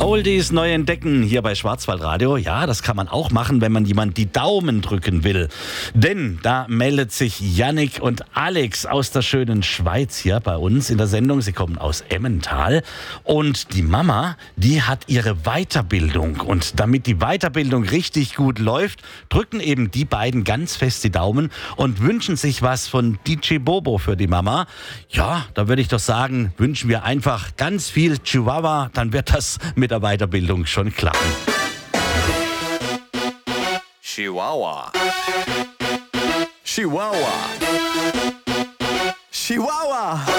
Oldies neu entdecken hier bei Schwarzwaldradio. Ja, das kann man auch machen, wenn man jemand die Daumen drücken will. Denn da meldet sich Yannick und Alex aus der schönen Schweiz hier bei uns in der Sendung. Sie kommen aus Emmental. Und die Mama, die hat ihre Weiterbildung. Und damit die Weiterbildung richtig gut läuft, drücken eben die beiden ganz fest die Daumen und wünschen sich was von DJ Bobo für die Mama. Ja, da würde ich doch sagen, wünschen wir einfach ganz viel Chihuahua, dann wird das mit der Weiterbildung schon klappen. Chihuahua. Chihuahua. Chihuahua.